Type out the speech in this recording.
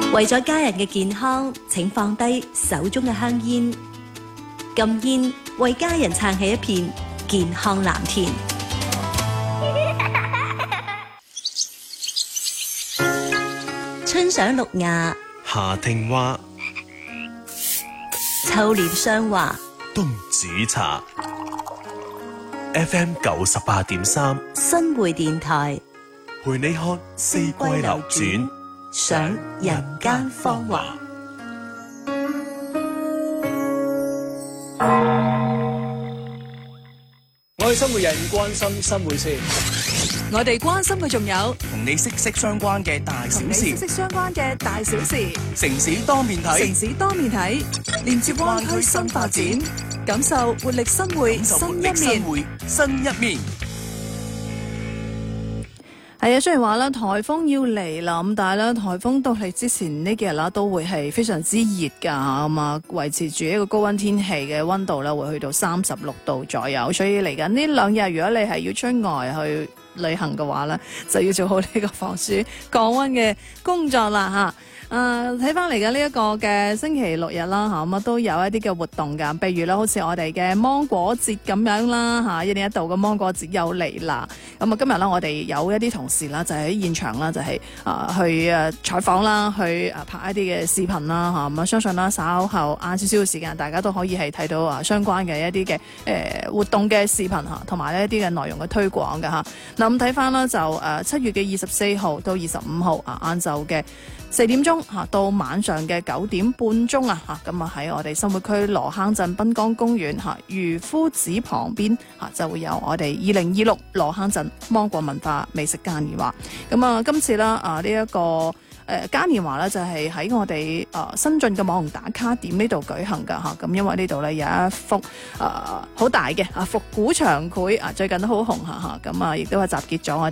為咗家人嘅健康，請放低手中嘅香煙。禁煙，為家人撐起一片健康藍田。春賞綠芽， 夏聽花， 秋獵霜華， 冬煮茶。FM 98.3， 新會電台， 陪你看四季流轉， 賞人間芳華。 我係生活人，關心新會事。 我哋關心嘅仲有同你息息相關嘅大小事， 息息相關嘅大小事。 城市多面睇， 城市多面睇，連接灣區新發展，感受活力新會新一面。 新一面。 係啊，雖然話咧颱風要嚟啦，咁但係咧颱風到嚟之前呢幾日啦，都會係非常之熱㗎咁啊，維持住一個高溫天氣嘅溫度咧，會去到36度左右。所以嚟緊呢兩日，如果你係要出外去旅行嘅話咧，就要做好呢個防暑降溫嘅工作啦嚇。睇翻嚟嘅呢一個嘅星期六日啦嚇，咁都有一啲嘅活動㗎，譬如咧好似我哋嘅芒果節咁樣啦嚇，一年一度嘅芒果節又嚟啦。咁今日啦，我哋有一啲同事啦，就喺現場啦，就係去採訪啦，去拍一啲嘅視頻啦嚇。咁相信啦，稍後晏少少嘅時間，大家都可以係睇到相關嘅一啲嘅活動嘅視頻嚇，同埋呢一啲嘅內容嘅推廣㗎嚇。嗱咁睇翻啦，就7月嘅24號到25號晏晝嘅4點鐘到晚上嘅9點半鐘咁喺我哋生活區羅坑鎮濱江公園漁夫寺旁邊就會有我哋2026羅坑鎮芒果文化美食嘉年華。咁今次啦呢一個嘉年華咧就係喺我哋新進嘅網紅打卡點呢度舉行㗎嚇。咁因為呢度咧有一幅好大嘅復古牆繪最近都好紅嚇。咁亦都係集結咗我哋